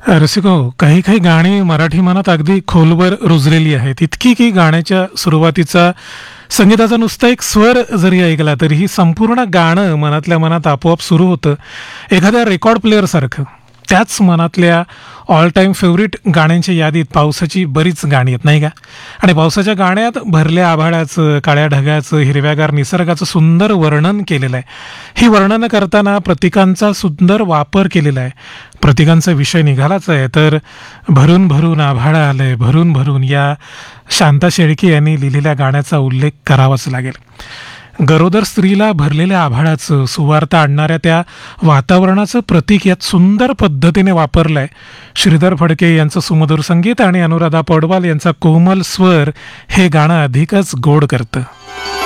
रसिको, काही काही गाणी मराठी मनात अगदी खोलवर रुजलेली आहेत. इतकी की गाण्याच्या सुरुवातीचा संगीताचा नुसता एक स्वर जरी ऐकला तरीही संपूर्ण गाणं मनातल्या मनात आपोआप सुरू होतं, एखाद्या रेकॉर्ड प्लेअरसारखं. त्याच मनातल्या ऑल टाईम फेवरिट गाण्यांच्या यादीत पावसाची बरीच गाणी आहेत, नाही का? आणि पावसाच्या गाण्यात भरल्या आभाळाचं, काळ्या ढगाचं, हिरव्यागार निसर्गाचं सुंदर वर्णन केलेलं आहे. ही वर्णनं करताना प्रतीकांचा सुंदर वापर केलेला आहे. प्रतीकांचा विषय निघालाच आहे, तर भरून भरून आभाळ आलंय, भरून भरून या शांता शेळके यांनी लिहिलेल्या गाण्याचा उल्लेख करावाच लागेल. गरोदर स्त्रीला भरलेल्या आभाळाचं, सुवार्ता आणणाऱ्या त्या वातावरणाचं प्रतीक यात सुंदर पद्धतीने वापरलंय. श्रीधर फडके यांचं सुमधुर संगीत आणि अनुराधा पौडवाल यांचा कोमल स्वर हे गाणं अधिकच गोड करतं.